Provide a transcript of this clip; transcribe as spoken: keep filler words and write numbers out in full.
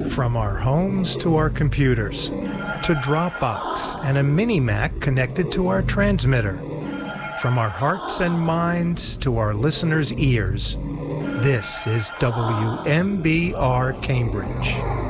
From our homes to our computers, to Dropbox and a mini-Mac connected to our transmitter. From our hearts and minds to our listeners' ears, this is W M B R Cambridge.